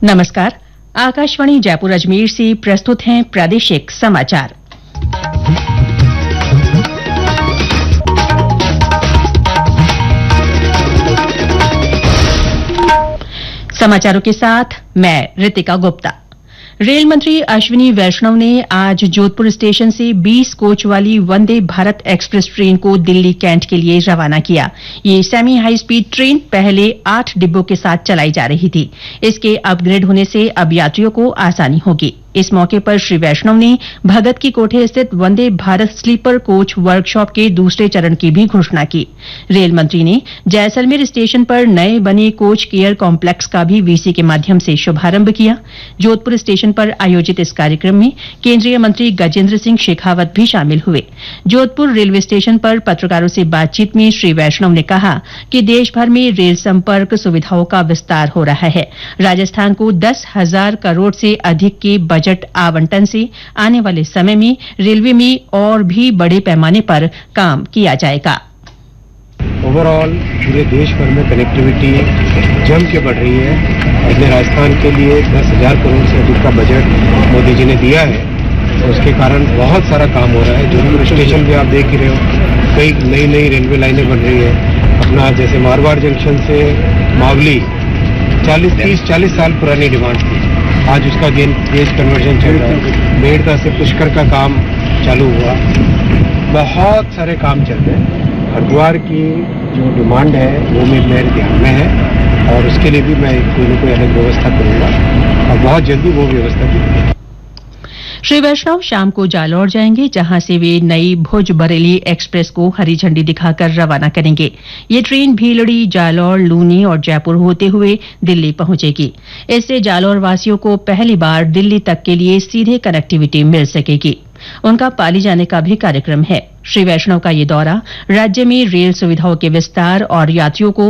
नमस्कार। आकाशवाणी जयपुर अजमेर से प्रस्तुत हैं प्रादेशिक समाचार। समाचारों के साथ मैं रितिका गुप्ता। रेल मंत्री अश्विनी वैष्णव ने आज जोधपुर स्टेशन से 20 कोच वाली वंदे भारत एक्सप्रेस ट्रेन को दिल्ली कैंट के लिए रवाना किया। ये सेमी हाई स्पीड ट्रेन पहले 8 डिब्बों के साथ चलाई जा रही थी। इसके अपग्रेड होने से अब यात्रियों को आसानी होगी। इस मौके पर श्री वैष्णव ने भगत की कोठी स्थित Vande Bharat sleeper coach workshop के दूसरे चरण की भी घोषणा की। रेल मंत्री ने जैसलमेर स्टेशन पर नए बने कोच केयर कॉम्प्लेक्स का भी वीसी के माध्यम से शुभारंभ किया। जोधपुर स्टेशन पर आयोजित इस कार्यक्रम में केंद्रीय मंत्री गजेंद्र सिंह शेखावत भी शामिल हुए। जोधपुर रेलवे स्टेशन पर पत्रकारों से बातचीत में श्री वैष्णव ने कहा कि देश भर में रेल संपर्क सुविधाओं का विस्तार हो रहा है। राजस्थान को 10,000 करोड़ से अधिक के बजट आवंटन से आने वाले समय में रेलवे में और भी बड़े पैमाने पर काम किया जाएगा। ओवरऑल पूरे देश भर में कनेक्टिविटी जम के बढ़ रही है। अपने राजस्थान के लिए 10,000 करोड़ से अधिक का बजट मोदी जी ने दिया है। उसके कारण बहुत सारा काम हो रहा है। जोधपुर स्टेशन भी आप देख ही रहे हो, कई नई नई रेलवे लाइनें बन रही है। अपना जैसे मारवाड़ जंक्शन से मावली 40 साल पुरानी डिमांड थी, आज उसका गेज कन्वर्जन चल रहा है। मेड़ता से पुष्कर का काम चालू हुआ। बहुत सारे काम चल रहे हैं। हरिद्वार की जो डिमांड है वो मेरे ध्यान में है और उसके लिए भी मैं कोई न कोई अलग व्यवस्था करूंगा और बहुत जल्दी वो व्यवस्था भी। श्री वैष्णव शाम को जालौर जाएंगे, जहां से वे नई भुज बरेली एक्सप्रेस को हरी झंडी दिखाकर रवाना करेंगे। ये ट्रेन भीलड़ी, जालौर, लूनी और जयपुर होते हुए दिल्ली पहुंचेगी। इससे जालौर वासियों को पहली बार दिल्ली तक के लिए सीधे कनेक्टिविटी मिल सकेगी। उनका पाली जाने का भी कार्यक्रम है। श्री वैष्णव का ये दौरा राज्य में रेल सुविधाओं के विस्तार और यात्रियों को